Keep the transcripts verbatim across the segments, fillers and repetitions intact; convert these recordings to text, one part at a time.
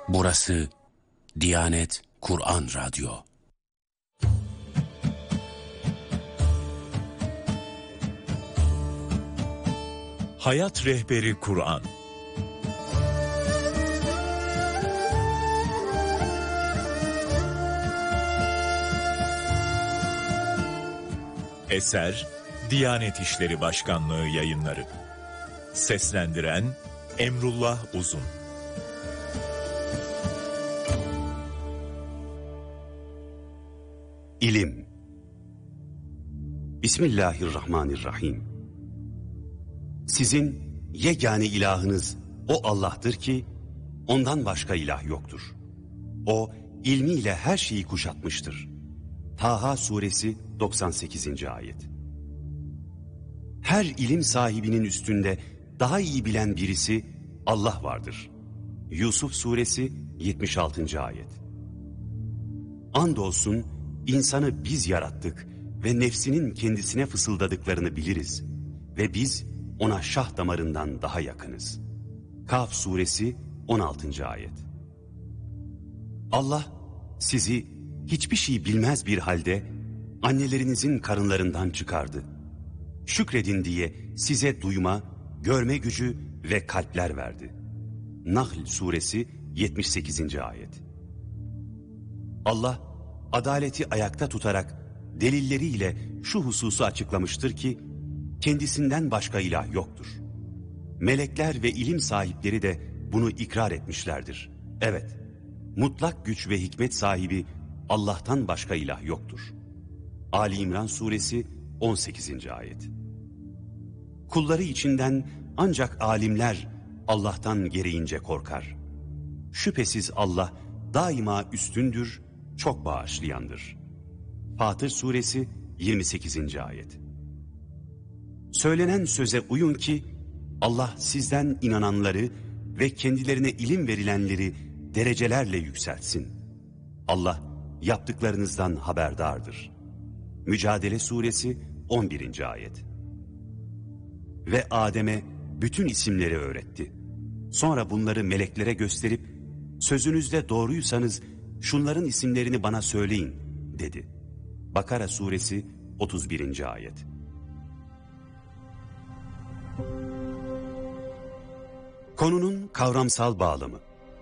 Burası Diyanet Kur'an Radyo. Hayat Rehberi Kur'an. Eser Diyanet İşleri Başkanlığı Yayınları. Seslendiren Emrullah Uzun. İlim. Bismillahirrahmanirrahim. Sizin yegane ilahınız o Allah'tır ki ondan başka ilah yoktur. O ilmiyle her şeyi kuşatmıştır. Taha suresi doksan sekizinci ayet. Her ilim sahibinin üstünde daha iyi bilen birisi Allah vardır. Yusuf suresi yetmiş altıncı ayet. Andolsun insanı biz yarattık ve nefsinin kendisine fısıldadıklarını biliriz ve biz ona şah damarından daha yakınız. Kaf suresi on altıncı ayet. Allah sizi hiçbir şey bilmez bir halde annelerinizin karınlarından çıkardı. Şükredin diye size duyma, görme gücü ve kalpler verdi. Nahl suresi yetmiş sekizinci ayet. Allah adaleti ayakta tutarak delilleriyle şu hususu açıklamıştır ki kendisinden başka ilah yoktur. Melekler ve ilim sahipleri de bunu ikrar etmişlerdir. Evet, mutlak güç ve hikmet sahibi Allah'tan başka ilah yoktur. Ali İmran suresi on sekizinci ayet. Kulları içinden ancak alimler Allah'tan gereğince korkar. Şüphesiz Allah daima üstündür, çok bağışlayandır. Fatır suresi yirmi sekizinci ayet. Söylenen söze uyun ki Allah sizden inananları ve kendilerine ilim verilenleri derecelerle yükseltsin. Allah yaptıklarınızdan haberdardır. Mücadele suresi on birinci ayet. Ve Adem'e bütün isimleri öğretti. Sonra bunları meleklere gösterip sözünüzde doğruysanız şunların isimlerini bana söyleyin dedi. Bakara suresi otuz birinci ayet. Konunun kavramsal bağlamı.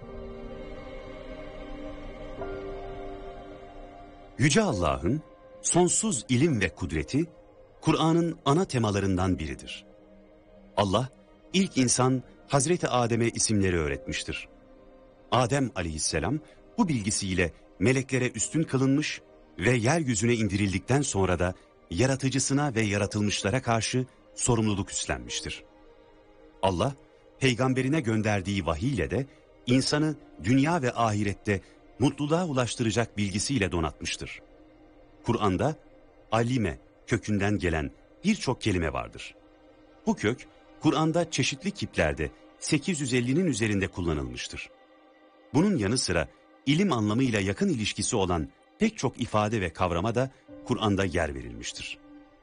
Yüce Allah'ın sonsuz ilim ve kudreti Kur'an'ın ana temalarından biridir. Allah ilk insan Hazreti Adem'e isimleri öğretmiştir. Adem aleyhisselam bu bilgisiyle meleklere üstün kılınmış ve yeryüzüne indirildikten sonra da yaratıcısına ve yaratılmışlara karşı sorumluluk üstlenmiştir. Allah peygamberine gönderdiği vahiy ile de insanı dünya ve ahirette mutluluğa ulaştıracak bilgisiyle donatmıştır. Kur'an'da alime kökünden gelen birçok kelime vardır. Bu kök Kur'an'da çeşitli kiplerde sekiz yüz ellinin üzerinde kullanılmıştır. Bunun yanı sıra ilim anlamıyla yakın ilişkisi olan pek çok ifade ve kavrama da Kur'an'da yer verilmiştir.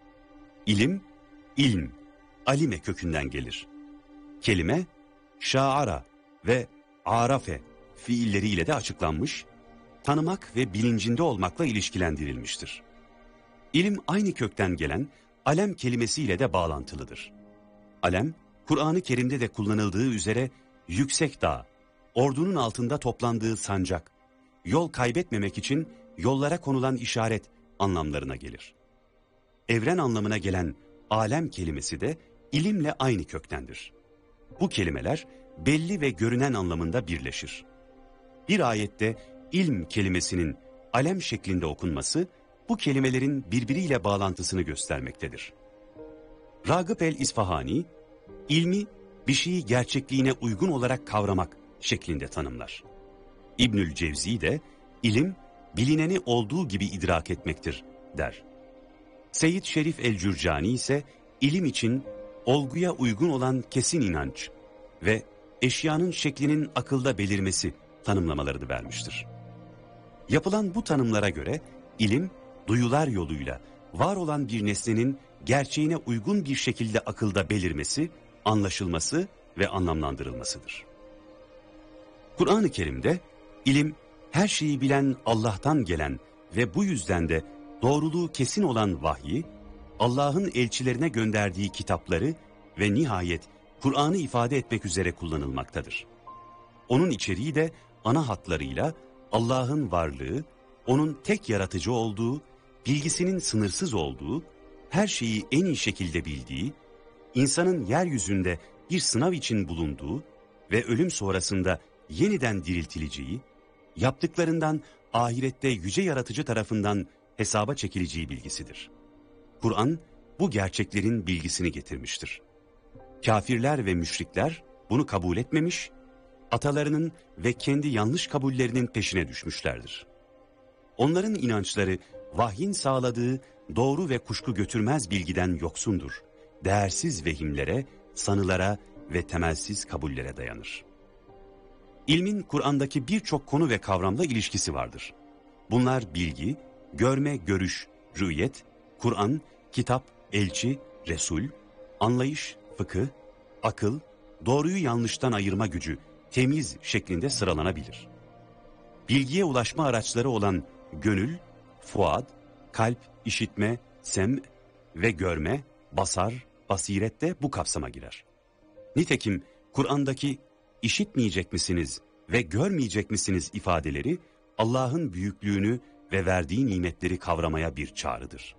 İlim, ilm, alime kökünden gelir. Kelime, şaara ve arafe fiilleriyle de açıklanmış, tanımak ve bilincinde olmakla ilişkilendirilmiştir. İlim aynı kökten gelen alem kelimesiyle de bağlantılıdır. Alem, Kur'an-ı Kerim'de de kullanıldığı üzere yüksek dağ, ordunun altında toplandığı sancak, yol kaybetmemek için yollara konulan işaret anlamlarına gelir. Evren anlamına gelen alem kelimesi de ilimle aynı köktendir. Bu kelimeler belli ve görünen anlamında birleşir. Bir ayette ilm kelimesinin alem şeklinde okunması bu kelimelerin birbiriyle bağlantısını göstermektedir. Ragıp el-İsfahani, ilmi bir şeyi gerçekliğine uygun olarak kavramak şeklinde tanımlar. İbnül Cevzi de ilim bilineni olduğu gibi idrak etmektir der. Seyyid Şerif el-Cürcani ise ilim için olguya uygun olan kesin inanç ve eşyanın şeklinin akılda belirmesi tanımlamalarını vermiştir. Yapılan bu tanımlara göre ilim duyular yoluyla var olan bir nesnenin gerçeğine uygun bir şekilde akılda belirmesi, anlaşılması ve anlamlandırılmasıdır. Kur'an-ı Kerim'de ilim, her şeyi bilen Allah'tan gelen ve bu yüzden de doğruluğu kesin olan vahyi, Allah'ın elçilerine gönderdiği kitapları ve nihayet Kur'an'ı ifade etmek üzere kullanılmaktadır. Onun içeriği de ana hatlarıyla Allah'ın varlığı, onun tek yaratıcı olduğu, bilgisinin sınırsız olduğu, her şeyi en iyi şekilde bildiği, insanın yeryüzünde bir sınav için bulunduğu ve ölüm sonrasında yeniden diriltileceği, yaptıklarından ahirette yüce yaratıcı tarafından hesaba çekileceği bilgisidir. Kur'an bu gerçeklerin bilgisini getirmiştir. Kafirler ve müşrikler bunu kabul etmemiş, atalarının ve kendi yanlış kabullerinin peşine düşmüşlerdir. Onların inançları vahyin sağladığı doğru ve kuşku götürmez bilgiden yoksundur. Değersiz vehimlere, sanılara ve temelsiz kabullere dayanır. İlmin Kur'an'daki birçok konu ve kavramla ilişkisi vardır. Bunlar bilgi, görme, görüş, rü'yet, Kur'an, kitap, elçi, Resul, anlayış, fıkıh, akıl, doğruyu yanlıştan ayırma gücü, temiz şeklinde sıralanabilir. Bilgiye ulaşma araçları olan gönül, fuad, kalp, işitme, sem ve görme, basar, basiret de bu kapsama girer. Nitekim Kur'an'daki işitmeyecek misiniz ve görmeyecek misiniz ifadeleri Allah'ın büyüklüğünü ve verdiği nimetleri kavramaya bir çağrıdır.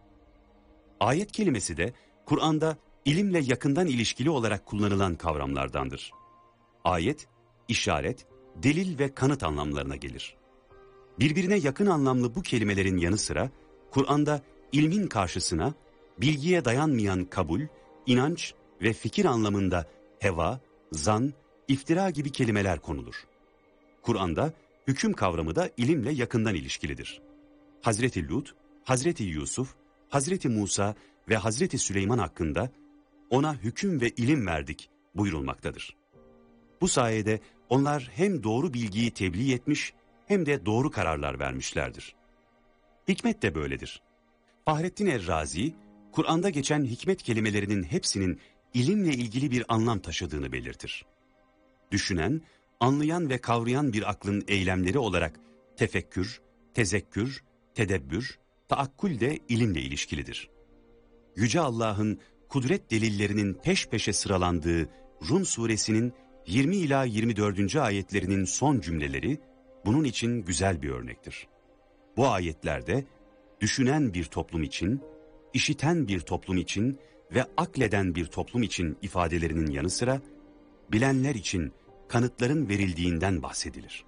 Ayet kelimesi de Kur'an'da ilimle yakından ilişkili olarak kullanılan kavramlardandır. Ayet, işaret, delil ve kanıt anlamlarına gelir. Birbirine yakın anlamlı bu kelimelerin yanı sıra Kur'an'da ilmin karşısına bilgiye dayanmayan kabul, inanç ve fikir anlamında heva, zan, iftira gibi kelimeler konulur. Kur'an'da hüküm kavramı da ilimle yakından ilişkilidir. Hazreti Lut, Hazreti Yusuf, Hazreti Musa ve Hazreti Süleyman hakkında ona hüküm ve ilim verdik buyurulmaktadır. Bu sayede onlar hem doğru bilgiyi tebliğ etmiş hem de doğru kararlar vermişlerdir. Hikmet de böyledir. Fahrettin Er-Razi, Kur'an'da geçen hikmet kelimelerinin hepsinin ilimle ilgili bir anlam taşıdığını belirtir. Düşünen, anlayan ve kavrayan bir aklın eylemleri olarak tefekkür, tezekkür, tedebbür, taakkül de ilimle ilişkilidir. Yüce Allah'ın kudret delillerinin peş peşe sıralandığı Rum suresinin yirmi ila yirmi dördüncü ayetlerinin son cümleleri bunun için güzel bir örnektir. Bu ayetlerde düşünen bir toplum için, işiten bir toplum için ve akleden bir toplum için ifadelerinin yanı sıra bilenler için kanıtların verildiğinden bahsedilir.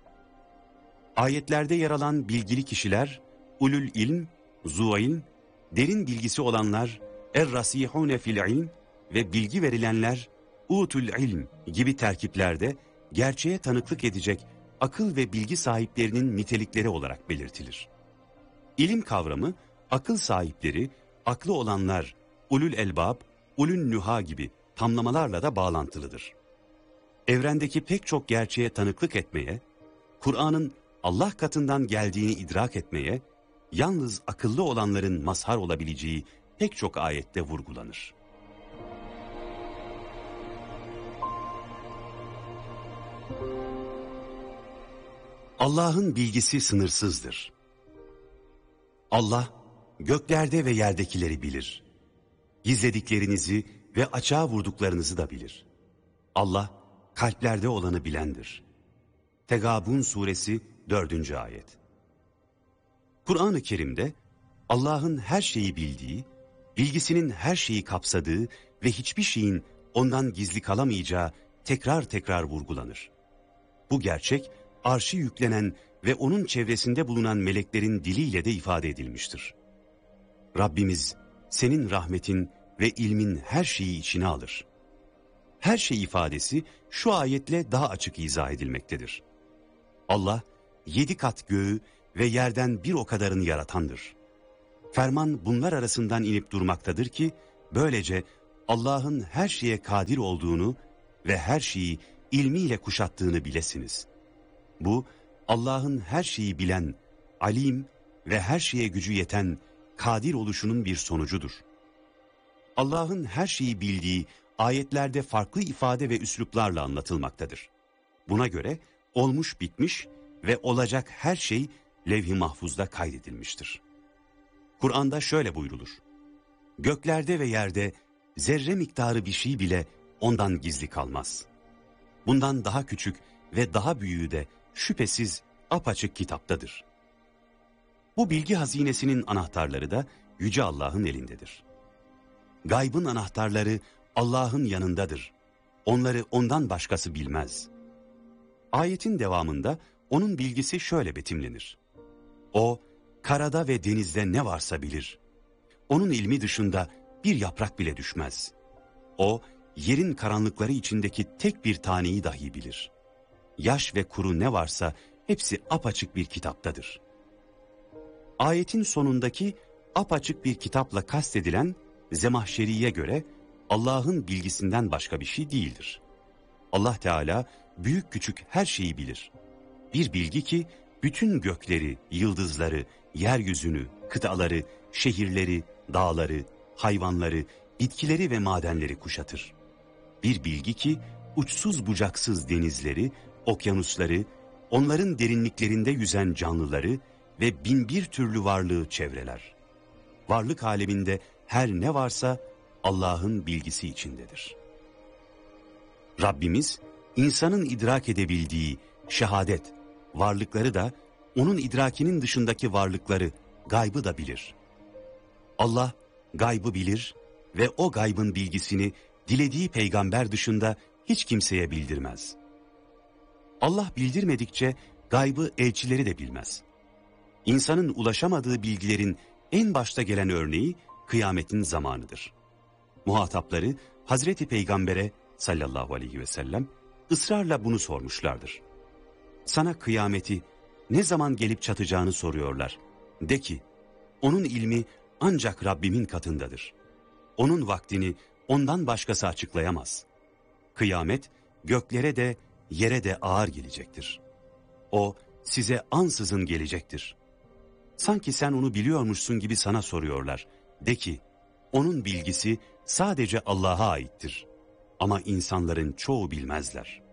Ayetlerde yer alan bilgili kişiler, ulul ilm, zu ilm, derin bilgisi olanlar, er-rasihune fil ilm ve bilgi verilenler, utul ilm gibi terkiplerde gerçeğe tanıklık edecek akıl ve bilgi sahiplerinin nitelikleri olarak belirtilir. İlim kavramı, akıl sahipleri, aklı olanlar, ulul elbab, ulul nüha gibi tamlamalarla da bağlantılıdır. Evrendeki pek çok gerçeğe tanıklık etmeye, Kur'an'ın Allah katından geldiğini idrak etmeye, yalnız akıllı olanların mazhar olabileceği pek çok ayette vurgulanır. Allah'ın bilgisi sınırsızdır. Allah, göklerde ve yerdekileri bilir. Gizlediklerinizi ve açığa vurduklarınızı da bilir. Allah, kalplerde olanı bilendir. Tegabun suresi dördüncü ayet. Kur'an-ı Kerim'de Allah'ın her şeyi bildiği, bilgisinin her şeyi kapsadığı ve hiçbir şeyin ondan gizli kalamayacağı tekrar tekrar vurgulanır. Bu gerçek, arşı yüklenen ve onun çevresinde bulunan meleklerin diliyle de ifade edilmiştir. Rabbimiz, senin rahmetin ve ilmin her şeyi içine alır. Her şey ifadesi şu ayetle daha açık izah edilmektedir. Allah, yedi kat göğü ve yerden bir o kadarını yaratandır. Ferman bunlar arasından inip durmaktadır ki, böylece Allah'ın her şeye kadir olduğunu ve her şeyi ilmiyle kuşattığını bilesiniz. Bu, Allah'ın her şeyi bilen, alim ve her şeye gücü yeten, kadir oluşunun bir sonucudur. Allah'ın her şeyi bildiği ayetlerde farklı ifade ve üsluplarla anlatılmaktadır. Buna göre olmuş bitmiş ve olacak her şey levh-i mahfuzda kaydedilmiştir. Kur'an'da şöyle buyrulur: göklerde ve yerde zerre miktarı bir şey bile ondan gizli kalmaz. Bundan daha küçük ve daha büyüğü de şüphesiz apaçık kitaptadır. Bu bilgi hazinesinin anahtarları da Yüce Allah'ın elindedir. Gaybın anahtarları Allah'ın yanındadır. Onları ondan başkası bilmez. Ayetin devamında onun bilgisi şöyle betimlenir: o, karada ve denizde ne varsa bilir. Onun ilmi dışında bir yaprak bile düşmez. O, yerin karanlıkları içindeki tek bir taneyi dahi bilir. Yaş ve kuru ne varsa hepsi apaçık bir kitaptadır. Ayetin sonundaki apaçık bir kitapla kastedilen Zemahşeri'ye göre Allah'ın bilgisinden başka bir şey değildir. Allah Teala büyük küçük her şeyi bilir. Bir bilgi ki bütün gökleri, yıldızları, yeryüzünü, kıtaları, şehirleri, dağları, hayvanları, bitkileri ve madenleri kuşatır. Bir bilgi ki uçsuz bucaksız denizleri, okyanusları, onların derinliklerinde yüzen canlıları ve bin bir türlü varlığı çevreler. Varlık aleminde her ne varsa Allah'ın bilgisi içindedir. Rabbimiz insanın idrak edebildiği şehadet, varlıkları da onun idrakinin dışındaki varlıkları, gaybı da bilir. Allah gaybı bilir ve o gaybın bilgisini dilediği peygamber dışında hiç kimseye bildirmez. Allah bildirmedikçe gaybı elçileri de bilmez. İnsanın ulaşamadığı bilgilerin en başta gelen örneği kıyametin zamanıdır. Muhatapları Hazreti Peygamber'e sallallahu aleyhi ve sellem ısrarla bunu sormuşlardır. Sana kıyameti ne zaman gelip çatacağını soruyorlar. De ki, onun ilmi ancak Rabbimin katındadır. Onun vaktini ondan başkası açıklayamaz. Kıyamet göklere de yere de ağır gelecektir. O size ansızın gelecektir. Sanki sen onu biliyormuşsun gibi sana soruyorlar. De ki, onun bilgisi sadece Allah'a aittir. Ama insanların çoğu bilmezler.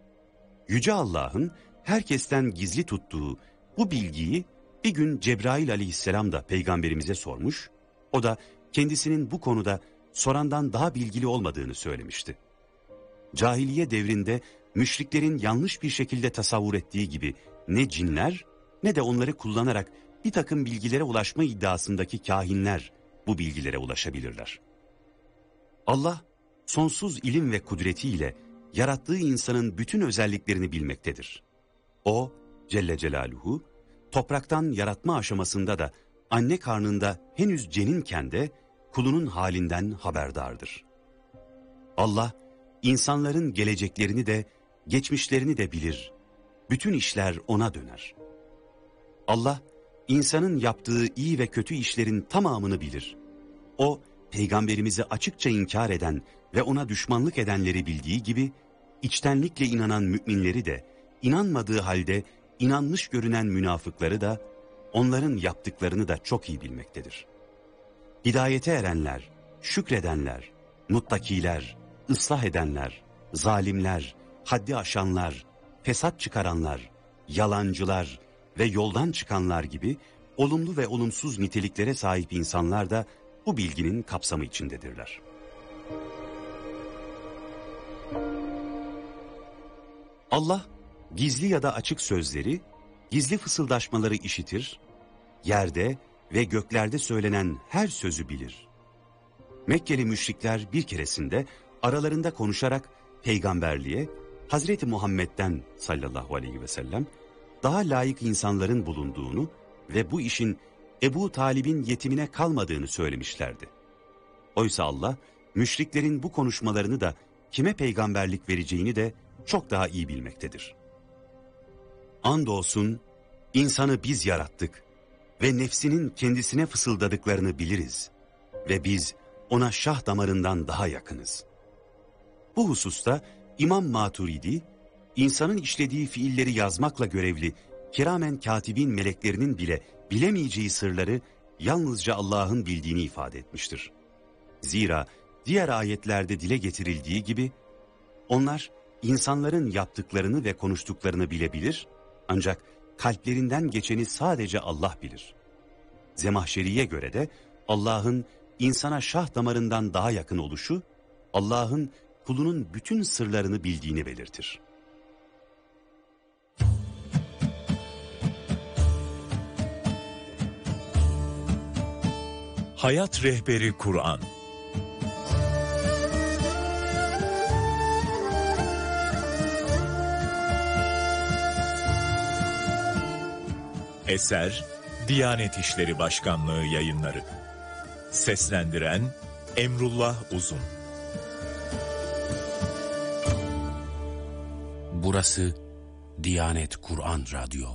Yüce Allah'ın herkesten gizli tuttuğu bu bilgiyi bir gün Cebrail aleyhisselam da peygamberimize sormuş, o da kendisinin bu konuda sorandan daha bilgili olmadığını söylemişti. Cahiliye devrinde müşriklerin yanlış bir şekilde tasavvur ettiği gibi ne cinler ne de onları kullanarak bir takım bilgilere ulaşma iddiasındaki kahinler bu bilgilere ulaşabilirler. Allah sonsuz ilim ve kudretiyle yarattığı insanın bütün özelliklerini bilmektedir. O Celle Celaluhu topraktan yaratma aşamasında da anne karnında henüz ceninken de kulunun halinden haberdardır. Allah insanların geleceklerini de geçmişlerini de bilir. Bütün işler ona döner. Allah insanın yaptığı iyi ve kötü işlerin tamamını bilir. O peygamberimizi açıkça inkar eden ve ona düşmanlık edenleri bildiği gibi içtenlikle inanan müminleri de inanmadığı halde inanmış görünen münafıkları da onların yaptıklarını da çok iyi bilmektedir. Hidayete erenler, şükredenler, muttakiler, ıslah edenler, zalimler, haddi aşanlar, fesat çıkaranlar, yalancılar ve yoldan çıkanlar gibi olumlu ve olumsuz niteliklere sahip insanlar da bu bilginin kapsamı içindedirler. Allah gizli ya da açık sözleri, gizli fısıldaşmaları işitir, yerde ve göklerde söylenen her sözü bilir. Mekkeli müşrikler bir keresinde aralarında konuşarak peygamberliğe Hazreti Muhammed'den sallallahu aleyhi ve sellem daha layık insanların bulunduğunu ve bu işin Ebu Talib'in yetimine kalmadığını söylemişlerdi. Oysa Allah müşriklerin bu konuşmalarını da kime peygamberlik vereceğini de çok daha iyi bilmektedir. Andolsun insanı biz yarattık ve nefsinin kendisine fısıldadıklarını biliriz ve biz ona şah damarından daha yakınız. Bu hususta İmam Maturidi, insanın işlediği fiilleri yazmakla görevli kiramen katibin meleklerinin bile bilemeyeceği sırları yalnızca Allah'ın bildiğini ifade etmiştir. Zira diğer ayetlerde dile getirildiği gibi onlar insanların yaptıklarını ve konuştuklarını bilebilir, ancak kalplerinden geçeni sadece Allah bilir. Zemahşeri'ye göre de Allah'ın insana şah damarından daha yakın oluşu, Allah'ın kulunun bütün sırlarını bildiğini belirtir. Hayat Rehberi Kur'an. Eser Diyanet İşleri Başkanlığı Yayınları. Seslendiren Emrullah Uzun. Burası Diyanet Kur'an Radyo.